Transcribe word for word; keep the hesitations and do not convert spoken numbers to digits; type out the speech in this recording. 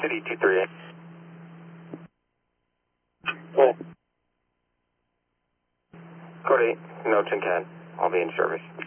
City two three eight. Cool. Code eight, no Tin Can. I'll be in service.